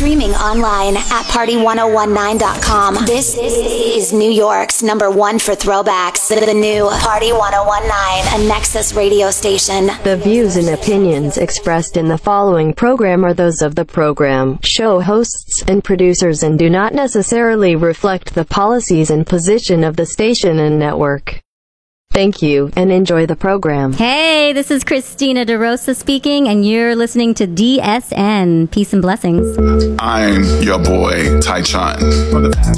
Streaming online at party1019.com. This is New York's #1 for throwbacks. The new Party 1019, a Nexus radio station. The views and opinions expressed in the following program are those of the program, show hosts, and producers and do not necessarily reflect the policies and position of the station and network. Thank you, and enjoy the program. Hey, this is Christina DeRosa speaking, and you're listening to DSN. Peace and blessings. I'm your boy, Tai Chun.